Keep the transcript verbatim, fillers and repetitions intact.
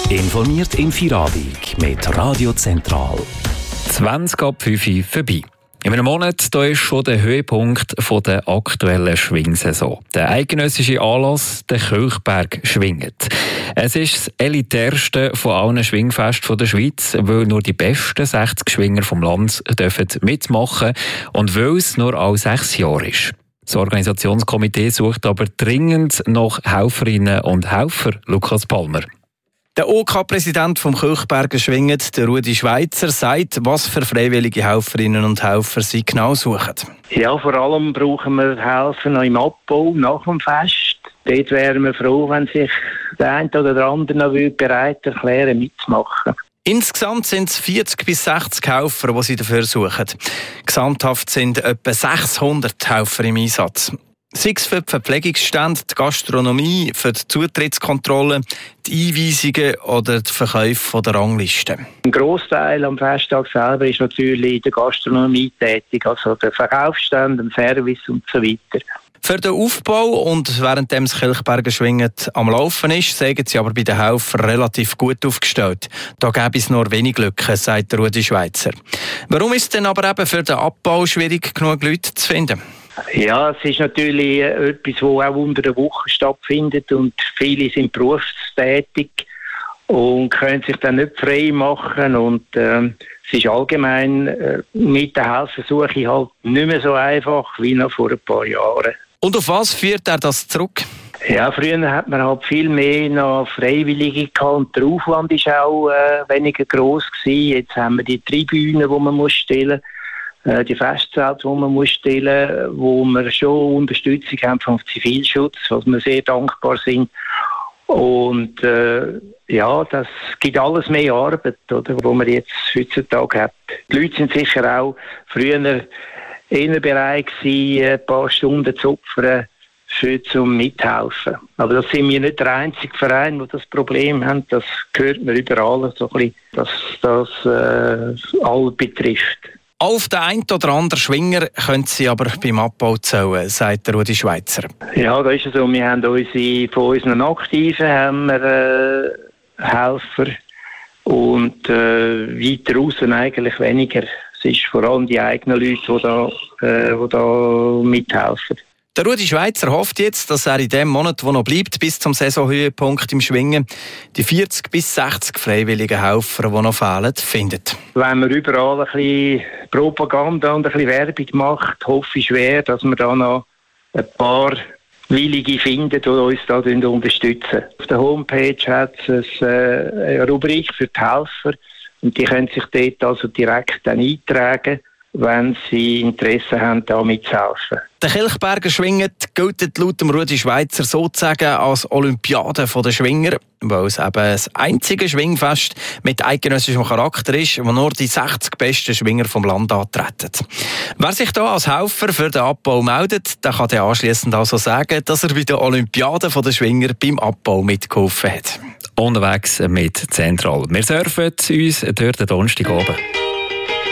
Informiert im Feierabend mit Radio Zentral. zwanzig ab fünf Uhr vorbei. In einem Monat da ist schon der Höhepunkt der aktuellen Schwingsaison. Der eidgenössische Anlass, der Kilchberg schwingt. Es ist das elitärste von allen Schwingfesten der Schweiz, weil nur die besten sechzig Schwinger vom Land dürfen mitmachen und weil es nur alle sechs Jahre ist. Das Organisationskomitee sucht aber dringend nach Helferinnen und Helfer. Lukas Palmer. Der OK-Präsident vom Kilchberger Schwinget, der Rudi Schweizer, sagt, was für freiwillige Helferinnen und Helfer sie genau suchen. Ja, vor allem brauchen wir Helfer noch im Abbau nach dem Fest. Dort wären wir froh, wenn sich der eine oder der andere noch bereit erklären mitzumachen. Insgesamt sind es vierzig bis sechzig Helfer, die sie dafür suchen. Gesamthaft sind etwa sechshundert Helfer im Einsatz. Sei es für die Verpflegungsstände, die Gastronomie, für die Zutrittskontrolle, die Einweisungen oder die Verkäufe der Ranglisten. Ein Grossteil am Festtag selber ist natürlich in der Gastronomie tätig, also der Verkaufsstand, der Service und so weiter. Für den Aufbau und während das Kilchberger Schwinget am Laufen ist, sagen sie aber bei den Helfern relativ gut aufgestellt. Da gäbe es nur wenig Lücken, sagt Rudi Schweizer. Warum ist es denn aber eben für den Abbau schwierig, genug Leute zu finden? Ja, es ist natürlich etwas, das auch unter der Woche stattfindet und viele sind berufstätig und können sich dann nicht frei machen und ähm, es ist allgemein äh, mit der Helfersuche halt nicht mehr so einfach wie noch vor ein paar Jahren. Und auf was führt er das zurück? Ja, früher hat man halt viel mehr noch Freiwillige gehabt und der Aufwand war auch äh, weniger gross gewesen. Jetzt haben wir die Tribünen, die man muss stellen muss, die Festzelte, die man muss stellen muss, wo wir schon Unterstützung haben vom Zivilschutz, was wir sehr dankbar sind. Und äh, ja, das gibt alles mehr Arbeit, oder, wo man jetzt heutzutage hat. Die Leute sind sicher auch früher eher bereit gewesen, ein paar Stunden zu opfern für zum Mithelfen. Aber das sind wir nicht der einzige Verein, der das Problem hat. Das hört man überall, so ein bisschen, dass das äh, alle betrifft. Auf den einen oder anderen Schwinger können sie aber beim Abbau zählen, sagt Rudi Schweizer. Ja, da ist es so. Wir haben unsere, von unseren Aktiven haben wir, äh, Helfer und äh, weiter außen eigentlich weniger. Es ist vor allem die eigenen Leute, die da, äh, die da mithelfen. Der Rudi Schweizer hofft jetzt, dass er in dem Monat, der noch bleibt, bis zum Saisonhöhepunkt im Schwingen, die vierzig bis sechzig freiwilligen Helfer, die noch fehlen, findet. Wenn man überall ein bisschen Propaganda und ein bisschen Werbung macht, hoffe ich schwer, dass wir da noch ein paar Willige finden, die uns da unterstützen. Auf der Homepage hat es eine Rubrik für die Helfer und die können sich dort also direkt dann eintragen, wenn sie Interesse haben, da mitzuhelfen. Der Kilchberger Schwinget gilt laut dem Rudi Schweizer sozusagen als Olympiade der Schwinger, weil es eben das einzige Schwingfest mit eidgenössischem Charakter ist, wo nur die sechzig besten Schwinger vom Land antreten. Wer sich da als Helfer für den Abbau meldet, der kann dann anschliessend also sagen, dass er bei der Olympiade der Schwinger beim Abbau mitgeholfen hat. Unterwegs mit Zentral. Wir surfen uns dort den Donnerstag oben.